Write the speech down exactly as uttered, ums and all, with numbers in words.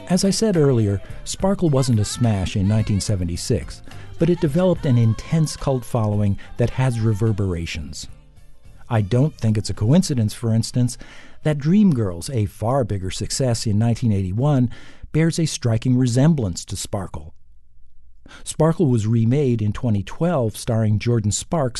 As I said earlier, Sparkle wasn't a smash in nineteen seventy-six, but it developed an intense cult following that has reverberations. I don't think it's a coincidence, for instance, that Dreamgirls, a far bigger success in nineteen eighty-one, bears a striking resemblance to Sparkle. Sparkle was remade in twenty twelve, starring Jordan Sparks